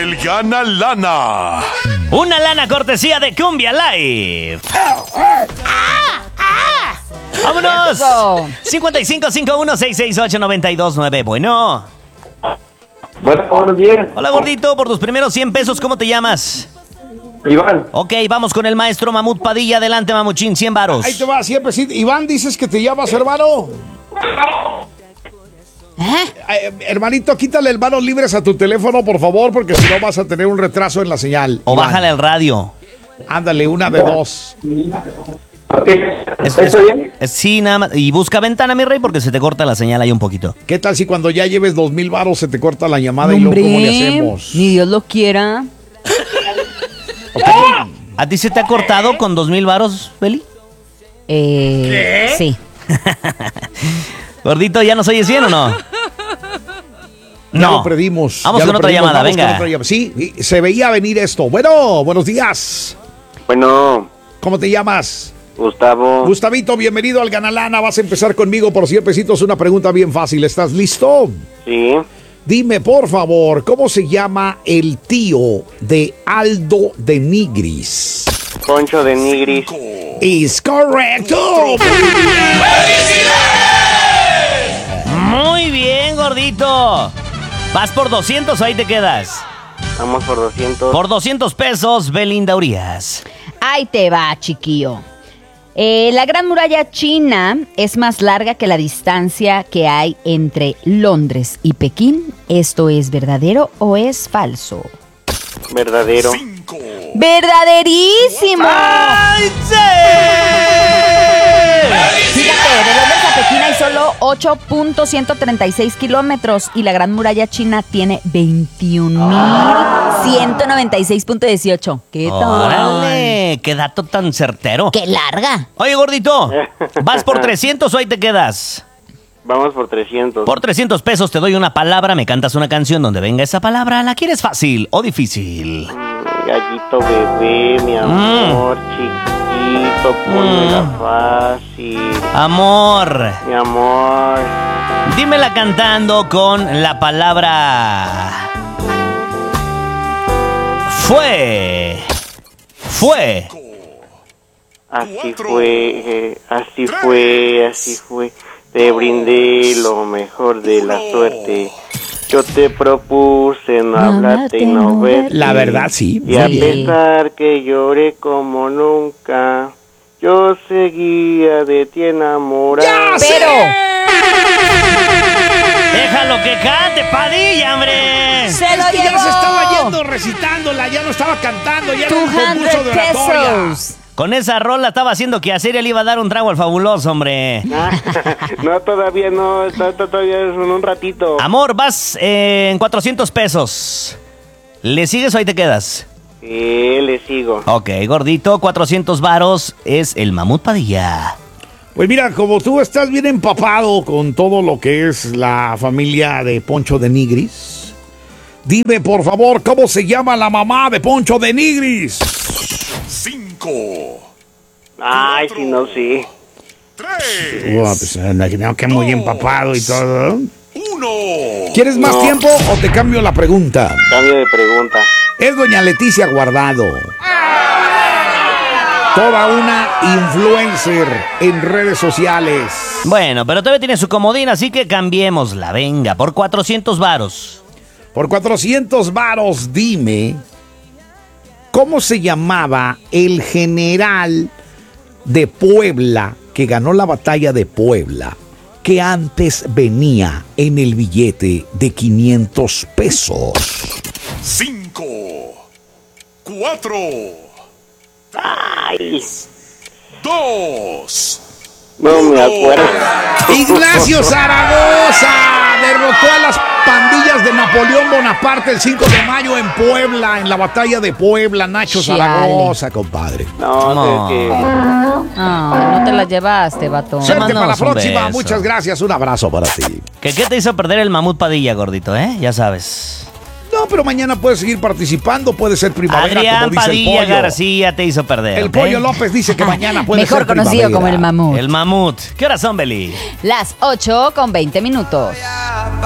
El Gana Lana. Una lana cortesía de Cumbia Live. ¡Vámonos! 5551-668-929. Bueno. Bueno, buenos días. Hola, gordito. Por tus primeros 100 pesos, ¿cómo te llamas? Iván. Ok, vamos con el maestro Mamut Padilla. Adelante, Mamuchín, 100 varos. Ahí te va, siempre sí. Iván, dices que te llamas, hermano. Hermanito, quítale el manos libres a tu teléfono, por favor, porque si no vas a tener un retraso en la señal. O Iván, bájale el radio. ándale, una de dos. ¿Está bien? Sí, nada más. Y busca ventana, mi rey, porque se te corta la señal ahí un poquito. ¿Qué tal si cuando ya lleves 2,000 varos se te corta la llamada y luego cómo le hacemos? Ni Dios lo quiera. ¿A ti se te ha cortado con 2,000 varos, Beli? Sí. Gordito, ¿ya nos oyes bien o no? Ya lo predimos. Vamos ya con lo otra predimos, llamada, vamos venga. con otra llamada. Sí, se veía venir esto. Bueno, buenos días. Bueno, ¿Cómo te llamas? Gustavo. Gustavito, bienvenido al Ganalana. Vas a empezar conmigo por 100 pesitos. Una pregunta bien fácil. ¿Estás listo? Sí. Dime, por favor, ¿cómo se llama el tío de Aldo de Nigris? Poncho de Nigris. ¡Es correcto! Muy bien, gordito. ¿Vas por 200 o ahí te quedas? Vamos por 200. Por 200 pesos, Belinda Urias. Ahí te va, chiquillo. La Gran Muralla China es más larga que la distancia que hay entre Londres y Pekín. ¿Esto es verdadero o es falso? Verdadero. ¡Verdaderísimo! ¡Ay, sí! Fíjate, de Londres a Pekín hay solo 8.136 kilómetros y la Gran Muralla China tiene 21.196.18. ¿Qué tal? ¡Órale! ¡Qué dato tan certero! ¡Qué larga! Oye, gordito, ¿vas por 300 o ahí te quedas? Vamos por 300. Por 300 pesos te doy una palabra, me cantas una canción donde venga esa palabra. ¿La quieres fácil o difícil? Gallito bebé, mi amor, chiquito, ponmela fácil. Amor, Mi amor. dímela cantando con la palabra... Fue. Así fue, así fue, así fue. Te brindé lo mejor de la suerte. Yo te propuse no hablarte y no verte. La verdad, sí. Y a pesar que lloré como nunca, yo seguía de ti enamorado. Pero... Déjalo que cante, Padilla, hombre. ¡Se Es lo que llevó! ya se estaba yendo recitándola, ya no estaba cantando, ya era un concurso 200 de oratoria. pesos. Con esa rola estaba haciendo que hacer y le iba a dar un trago al fabuloso, hombre. No, todavía no, todavía es en un ratito. Amor, vas en 400 pesos. ¿Le sigues o ahí te quedas? Sí, le sigo. Ok, gordito, 400 varos es el Mamut Padilla. Pues mira, como tú estás bien empapado con todo lo que es la familia de Poncho de Nigris, dime por favor, ¿cómo se llama la mamá de Poncho de Nigris? 5, Ay, si no, sí. 3, No, que muy empapado y todo. 1. ¿Quieres más No. tiempo o te cambio la pregunta? Cambio de pregunta. Es doña Leticia Guardado. Toda una influencer en redes sociales. Bueno, pero todavía tiene su comodín, así que cambiémosla. Venga, por 400 varos. Por 400 varos, dime, ¿cómo se llamaba el general de Puebla que ganó la batalla de Puebla, que antes venía en el billete de 500 pesos? 5, 4, Ay, 2. no me acuerdo. Ignacio Zaragoza derrotó a las pandillas de Napoleón Bonaparte el 5 de mayo en Puebla, en la batalla de Puebla. Nacho Chale. Zaragoza, compadre. No, No. es que... No te la llevaste, vato. Sí. Suerte para la Mándanos un próxima. beso. Muchas gracias. Un abrazo para ti. ¿Qué te hizo perder el Mamut Padilla, gordito, Ya sabes. No, pero mañana puedes seguir participando. Puede ser primavera, Adrián como dice Padilla el pollo. García te hizo perder. El ¿ok? Pollo López dice que mañana puede ser Mejor conocido primavera. como el mamut. El Mamut. ¿Qué horas son, Beli? Las 8:20.